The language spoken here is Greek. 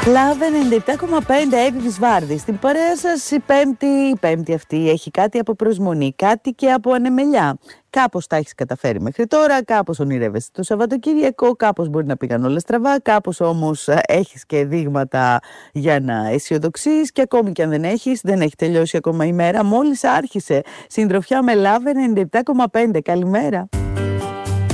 Love 97,5 Εύη Βάρδη. Στην παρέα σας η πέμπτη αυτή έχει κάτι από προσμονή, κάτι και από ανεμελιά. Κάπως τα έχεις καταφέρει μέχρι τώρα, κάπως ονειρεύεσαι το Σαββατοκύριακο, κάπως μπορεί να πήγαν όλα στραβά, κάπως όμως έχεις και δείγματα για να αισιοδοξείς και ακόμη και αν δεν έχει τελειώσει ακόμα η μέρα, μόλις άρχισε. Συντροφιά με Love 97,5. Καλημέρα.